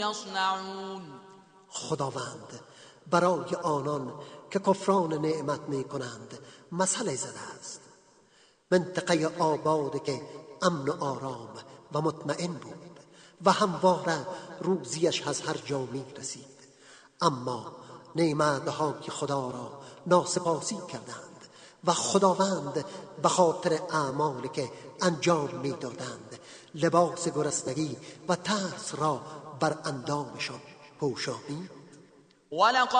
یصنعون. خداوند برای آنان که کفران نعمت می کنند مثل زده است. منطقه آباده که امن و آرام و مطمئن بود و همواره روزیش از هر جا می رسید، اما نعمت‌های خدا را ناسپاسی کردند و خداوند به خاطر اعمالی که انجام می دادند لباس گرسنگی و ترس را بر اندامشان پوشانید. ولقد